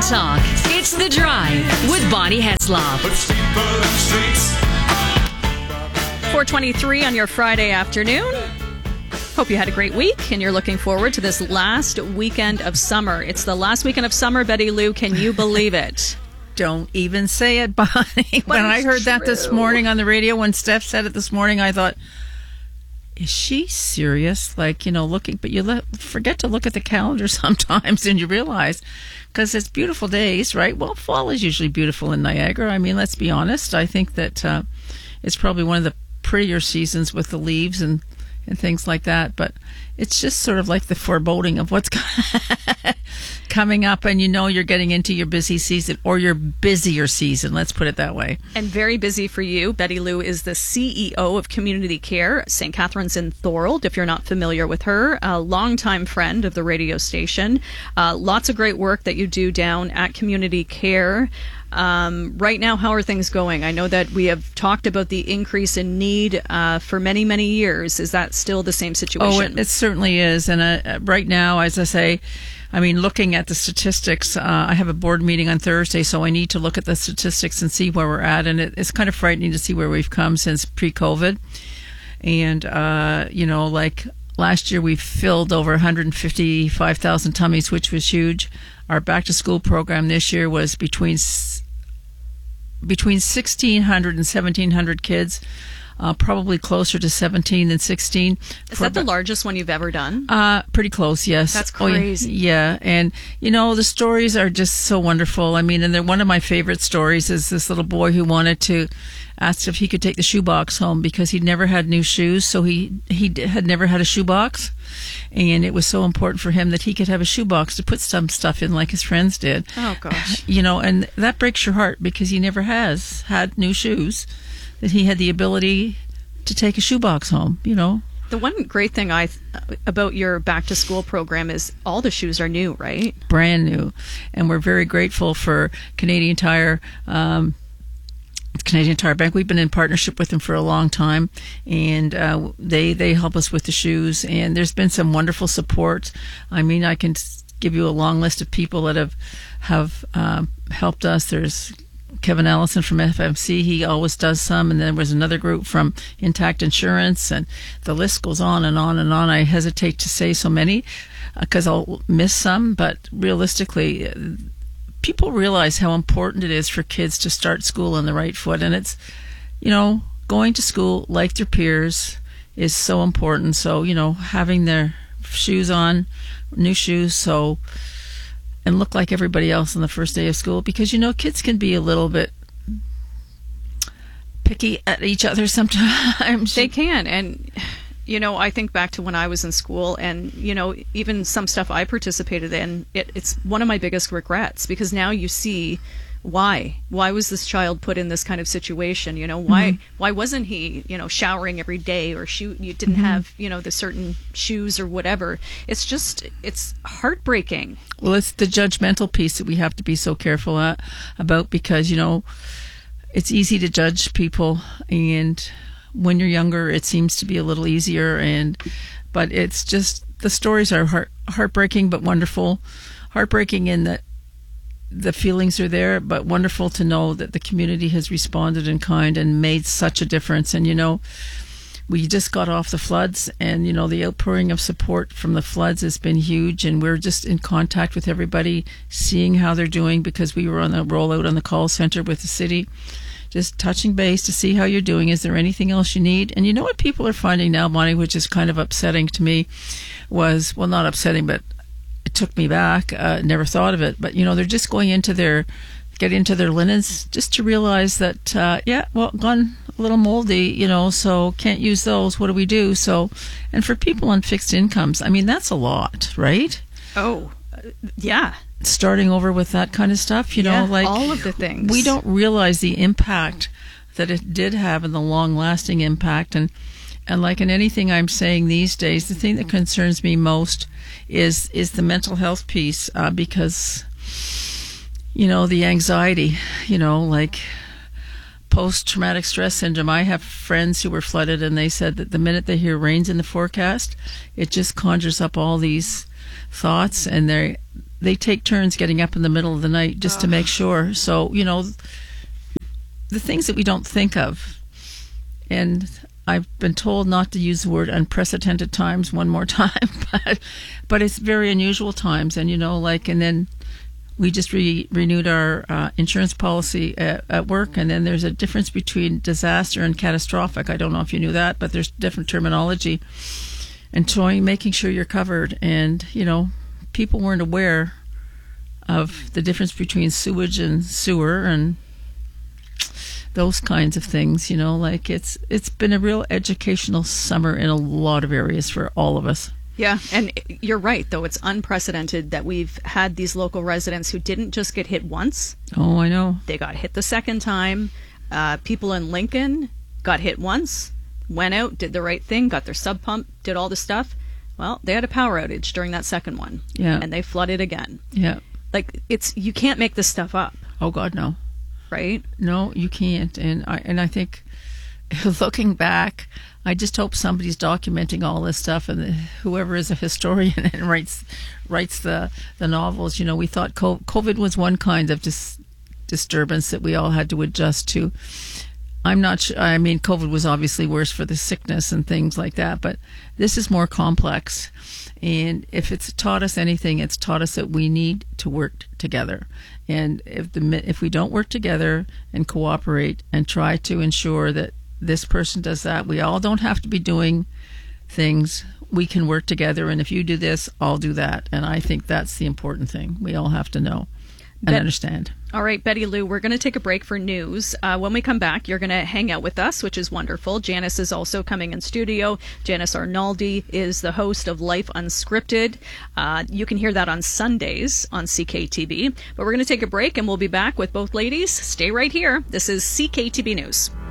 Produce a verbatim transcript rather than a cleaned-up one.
talk. It's The Drive with Bonnie Heslop. four twenty-three on your Friday afternoon. Hope you had a great week and you're looking forward to this last weekend of summer. It's the last weekend of summer, Betty Lou. Can you believe it? Don't even say it, Bonnie. When I heard true. that this morning on the radio, when Steph said it this morning, I thought, is she serious? Like, you know, looking, but you let, forget to look at the calendar sometimes and you realize, because it's beautiful days, right? Well, fall is usually beautiful in Niagara. I mean, let's be honest. I think that uh, it's probably one of the prettier seasons with the leaves and and things like that, but it's just sort of like the foreboding of what's coming up, and you know you're getting into your busy season or your busier season, let's put it that way. And very busy for you. Betty Lou is the C E O of Community Care, Saint Catharines in Thorold, if you're not familiar with her, a longtime friend of the radio station. Uh, lots of great work that you do down at Community Care. Um, right now, how are things going? I know that we have talked about the increase in need uh, for many, many years. Is that still the same situation? Oh, it, it certainly is. And uh, right now, as I say, I mean, looking at the statistics, uh, I have a board meeting on Thursday, so I need to look at the statistics and see where we're at. And it, it's kind of frightening to see where we've come since pre-COVID. And, uh, you know, like last year we filled over one hundred fifty-five thousand tummies, which was huge. Our back-to-school program this year was between between sixteen hundred and seventeen hundred kids, uh, probably closer to seventeen than sixteen. Is that the largest one you've ever done? Uh, pretty close, yes. That's crazy. Oh, yeah, and, you know, the stories are just so wonderful. I mean, and they're, one of my favorite stories is this little boy who wanted to, asked if he could take the shoebox home because he'd never had new shoes, so he, he had never had a shoebox. And it was so important for him that he could have a shoebox to put some stuff in like his friends did. Oh, gosh. You know, and that breaks your heart because he never has had new shoes, that he had the ability to take a shoebox home, you know. The one great thing I about your back-to-school program is all the shoes are new, right? Brand new. And we're very grateful for Canadian Tire, um, Canadian Tire Bank. We've been in partnership with them for a long time, and uh, they they help us with the shoes. And there's been some wonderful support. I mean, I can give you a long list of people that have have uh, helped us. There's Kevin Allison from F M C. He always does some, and then there was another group from Intact Insurance, and the list goes on and on and on. I hesitate to say so many because uh, I'll miss some, but realistically, people realize how important it is for kids to start school on the right foot. And it's, you know, going to school like their peers is so important. So, you know, having their shoes on, new shoes, so, and look like everybody else on the first day of school. Because, you know, kids can be a little bit picky at each other sometimes. They can. And, you know, I think back to when I was in school and, you know, even some stuff I participated in, it, it's one of my biggest regrets because now you see why. Why was this child put in this kind of situation? You know, why mm-hmm. why wasn't he, you know, showering every day or shoe, you didn't mm-hmm. have, you know, the certain shoes or whatever. It's just, it's heartbreaking. Well, it's the judgmental piece that we have to be so careful at, about because, you know, it's easy to judge people, and when you're younger, it seems to be a little easier, and but it's just the stories are heart, heartbreaking but wonderful. Heartbreaking in that the feelings are there, but wonderful to know that the community has responded in kind and made such a difference. And you know, we just got off the floods, and you know, the outpouring of support from the floods has been huge, and we're just in contact with everybody, seeing how they're doing because we were on the rollout on the call center with the city. Just touching base to see how you're doing. Is there anything else you need? And you know what people are finding now, Bonnie, which is kind of upsetting to me, was, well, not upsetting, but it took me back. Uh, never thought of it. But, you know, they're just going into their, get into their linens just to realize that, uh, yeah, well, gone a little moldy, you know, so can't use those. What do we do? So, and for people on fixed incomes, I mean, that's a lot, right? Oh, uh, yeah. Starting over with that kind of stuff, you yeah, know, like all of the things. We don't realize the impact that it did have and the long-lasting impact. And, and like in anything I'm saying these days, the thing that concerns me most is is the mental health piece uh, because, you know, the anxiety, you know, like post-traumatic stress syndrome. I have friends who were flooded, and they said that the minute they hear rains in the forecast, it just conjures up all these thoughts, and they they take turns getting up in the middle of the night just to make sure. So, you know, the things that we don't think of. And I've been told not to use the word unprecedented times one more time, but but it's very unusual times. And, you know, like, and then we just re- renewed our uh, insurance policy at, at work, and then there's a difference between disaster and catastrophic. I don't know if you knew that, but there's different terminology. And showing, making sure you're covered. And, you know, people weren't aware of the difference between sewage and sewer and those kinds of things, you know, like it's it's been a real educational summer in a lot of areas for all of us. Yeah, and you're right, though. It's unprecedented that we've had these local residents who didn't just get hit once. Oh, I know. They got hit the second time. Uh, people in Lincoln got hit once, went out, did the right thing, got their sub pump, did all the stuff. Well, they had a power outage during that second one. Yeah. And they flooded again. Yeah. Like, it's, you can't make this stuff up. Oh, God, no. Right? No, you can't. And I and I think, looking back, I just hope somebody's documenting all this stuff, and the, whoever is a historian and writes writes the, the novels. You know, we thought COVID was one kind of dis, disturbance that we all had to adjust to. I'm not sure. I mean, COVID was obviously worse for the sickness and things like that, but this is more complex. And if it's taught us anything, it's taught us that we need to work together. And if the if we don't work together and cooperate and try to ensure that this person does that, we all don't have to be doing things. We can work together, and if you do this, I'll do that. And I think that's the important thing. We all have to know and Bet- understand. All right, Betty Lou, we're going to take a break for news. Uh, when we come back, you're going to hang out with us, which is wonderful. Janice is also coming in studio. Janice Arnaldi is the host of Life Unscripted. Uh, you can hear that on Sundays on C K T B. But we're going to take a break, and we'll be back with both ladies. Stay right here. This is C K T B News.